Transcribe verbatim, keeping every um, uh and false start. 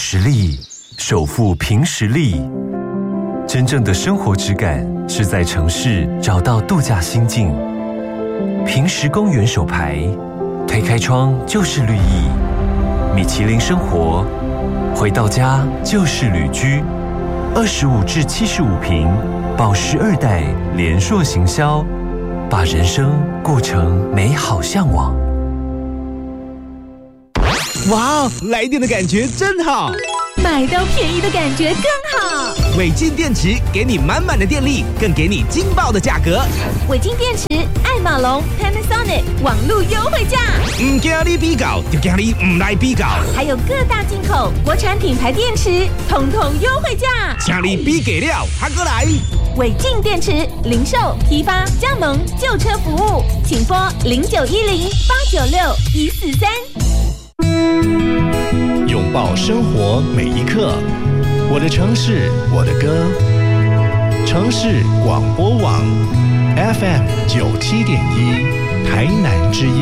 实力，守护凭实力。真正的生活质感是在城市找到度假心境。凭实公园手牌，推开窗就是绿意。米其林生活，回到家就是旅居。二十五至七十五平，宝石二代联硕行销，把人生过成美好向往。 哇，来电的感觉真好！ 买到便宜的感觉更好。 伟晋电池给你满满的电力，更给你惊爆的价格。 伟晋电池，爱马龙 Panasonic 网络优惠价。 唔惊你比较，就惊你唔来比较。 还有各大进口国产品牌电池，统统优惠价。 请你比给了，还过来。 伟晋电池零售、批发、加盟、旧车服务，请拨零九一零八九六一四三。 拥抱生活每一刻，我的城市，我的歌。城市广播网 F M 九七点一，台南之音。